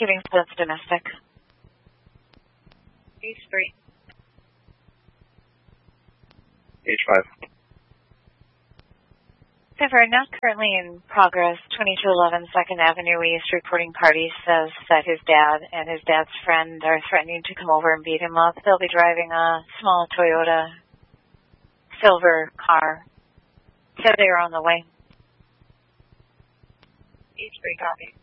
Giving that's domestic. H3. H5. Denver, not currently in progress. 2211 2nd Avenue East reporting party says that his dad and his dad's friend are threatening to come over and beat him up. They'll be driving a small Toyota silver car. Said they were on the way. H3 copy.